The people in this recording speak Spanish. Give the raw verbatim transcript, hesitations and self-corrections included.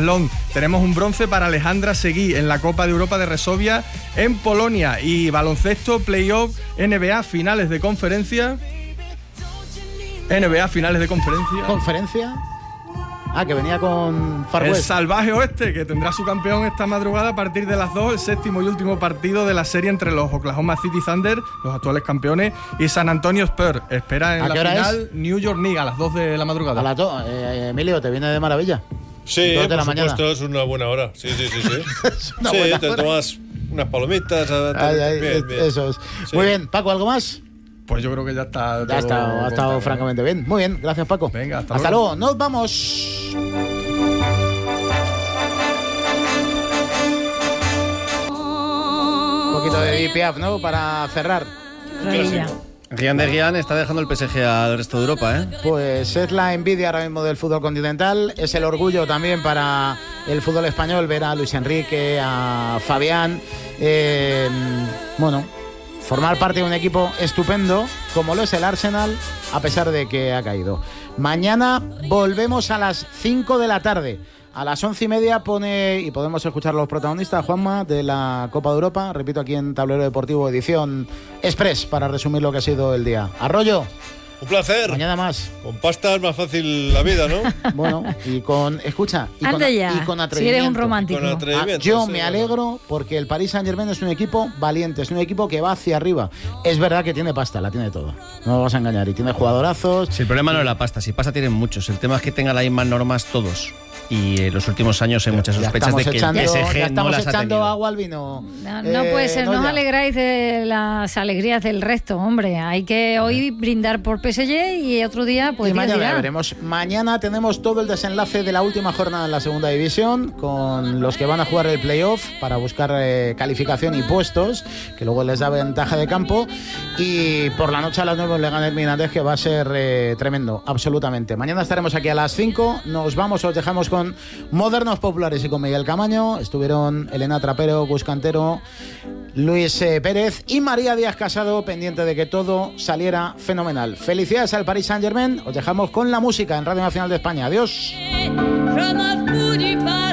biatlón. Tenemos un bronce para Alejandra Seguí en la Copa de Europa de Resovia en Polonia. Y baloncesto, playoff, N B A, finales de conferencia. N B A, finales de conferencia. ¿Conferencia? Ah, que venía con Far West. El salvaje oeste, que tendrá su campeón esta madrugada a partir de las dos, el séptimo y último partido de la serie entre los Oklahoma City Thunder, los actuales campeones, y San Antonio Spurs. Espera en la final es? New York Knicks a las dos de la madrugada. A las dos. Eh, Emilio, ¿te viene de maravilla? Sí, dos de por la supuesto, mañana. es una buena hora. Sí, sí, sí. Sí, es una sí buena te hora. tomas unas palomitas. Ay, ay, bien, bien. Eso es. Sí. Muy bien, Paco, ¿algo más? Pues yo creo que ya está. Ya está, ha estado francamente bien. Muy bien, gracias, Paco. Venga, hasta, hasta luego. luego. Nos vamos. Un poquito de D P F, ¿no? Para cerrar. Gian de Gian está dejando el P S G al resto de Europa, ¿eh? Pues es la envidia ahora mismo del fútbol continental. Es el orgullo también para el fútbol español ver a Luis Enrique, a Fabián. Eh, bueno, formar parte de un equipo estupendo como lo es el Arsenal, a pesar de que ha caído. Mañana volvemos a las cinco de la tarde. A las once y media pone, y podemos escuchar a los protagonistas, Juanma, de la Copa de Europa. Repito, aquí en Tablero Deportivo, edición Express, para resumir lo que ha sido el día. Arroyo. Un placer. Mañana más. Con pasta es más fácil la vida, ¿no? Bueno, y con, escucha, y con, ya, y con atrevimiento. Si eres un romántico. Con atrevimiento, Ah, yo sí, me bueno. alegro porque el Paris Saint-Germain es un equipo valiente, es un equipo que va hacia arriba. Es verdad que tiene pasta, la tiene toda. No me vas a engañar. Y tiene jugadorazos. Si el problema no es la pasta, si pasta tienen muchos. El tema es que tengan las mismas normas todos. Y en los últimos años hay muchas sospechas de que echando, el P S G ya no estamos las ha echando tenido. agua al vino. No, no eh, puede ser, no os alegráis de las alegrías del resto, hombre. Hay que hoy brindar por P S G y otro día pues y mañana dirá. veremos. Mañana tenemos todo el desenlace de la última jornada en la segunda división, con los que van a jugar el playoff para buscar eh, calificación y puestos, que luego les da ventaja de campo. Y por la noche a las nueve le gana el Mirandés, que va a ser eh, tremendo, absolutamente. Mañana estaremos aquí a las cinco. Nos vamos, os dejamos con Modernos Populares y con Miguel Camaño. Estuvieron Elena Trapero, Gus Cantero, Luis eh, Pérez y María Díaz Casado, pendiente de que todo saliera fenomenal. Felicidades al Paris Saint-Germain. Os dejamos con la música en Radio Nacional de España. Adiós.